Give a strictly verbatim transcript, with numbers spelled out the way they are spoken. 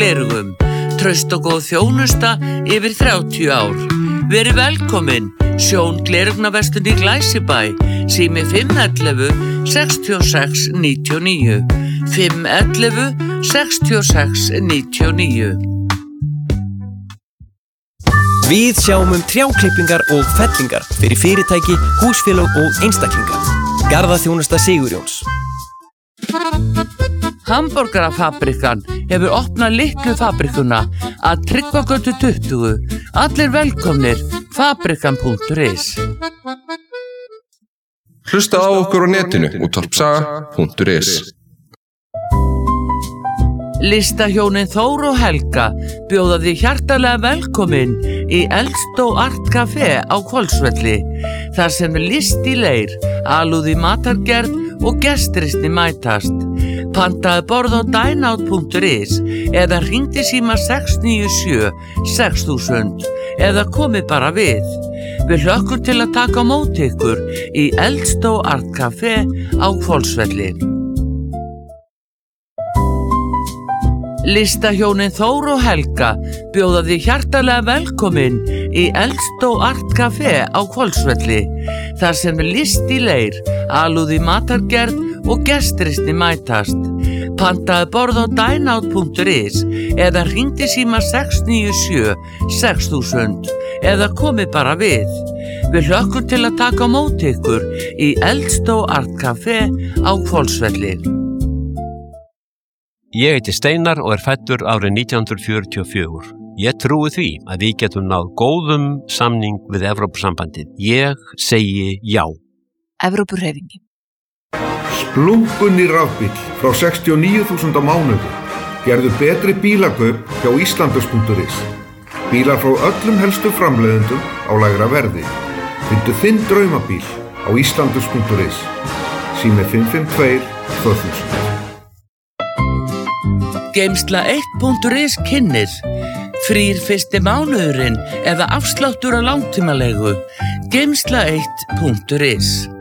gleraugum. Traust og góð þjónusta yfir þrjátíu ár. Verið velkomin, Sjón gleraugnarverslun í Glæsibæ, sími fimm ellefu sextíu og sex níutíu og níu, fimm ellefu sextíu og sex níutíu og níu. Við sjáum um trjáklippingar og fellingar fyrir fyrirtæki, húsfélög og einstaklinga. Garðaþjónusta Sigurjóns. Hamborgarafabrikan hefur opnað litlu fabrikuna að Tryggvagötu tuttugu. Allir velkomnir, fabrikan punktur is. Hlusta á okkur á netinu útvarpsaga punktur is. Listahjónin Þór og Helga bjóða því hjartalega velkomin í Eldstó Art Café á Hvolsvelli. Þar sem list í leir, alúð í matargerð og gestrisni mætast. Pantaðu borð á dineout punktur is eða hringdu í síma sex níu sjö sex þúsund eða komið bara við. Við hlökkum til að taka á móti ykkur í Eldstó Art Café á Hvolsvelli. Listahjónin Þór og Helga bjóða því hjartalega velkomin í Eldstó Art Café á Hvolsvelli. Þar sem list í leir, alúð í matargerð og gestrisni mætast. Pantaðu borð á dineout punktur is eða hringdu í síma sex níu sjö sex þúsund eða komið bara við. Við hlökkum til að taka á móti ykkur í Eldstó Art Café á Hvolsvelli. Ég heiti Steinar og er fæddur árið nítján hundruð fjörutíu og fjögur. Ég trúi því að við getum náð góðum samning við Evrópusambandið. Ég segi já. Evrópuhreyfingin. Splunkunni rafbíll frá sextíu og níu þúsund á mánuði. Gerðu betri bílakaup hjá Íslandus punktur is. Bílar frá öllum helstu framleiðendum á lægra verði. Fyndu þinn draumabíl á Íslandus punktur is. Sími fimm fimm tvö tvö þúsund. Geymsla eitt punktur is kynnir. Frýr fyrsti mánuðurinn eða afsláttur á langtímalegu. Geymsla eitt punktur is.